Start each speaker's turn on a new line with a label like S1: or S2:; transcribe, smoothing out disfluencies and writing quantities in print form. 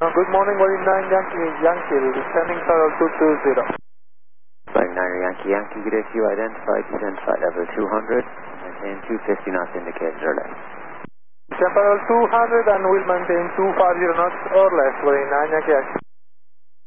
S1: Good morning, Boeing 9 Yankee, descending Tower 220.
S2: Boeing 9 Yankee, good day to you, identified, descend flight level 200, maintain 250 knots indicated or less.
S1: Descend Tower 200 and will maintain 250 knots or less, Boeing 9 Yankee.